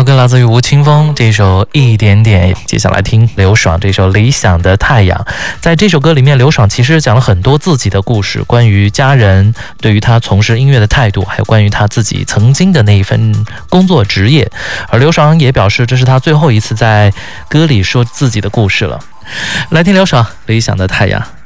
首歌来自于吴青峰，这首一点点。接下来听刘爽这首《理想的太阳》。在这首歌里面，刘爽其实讲了很多自己的故事，关于家人，对于他从事音乐的态度，还有关于他自己曾经的那一份工作职业。而刘爽也表示，这是他最后一次在歌里说自己的故事了。来听刘爽《理想的太阳》。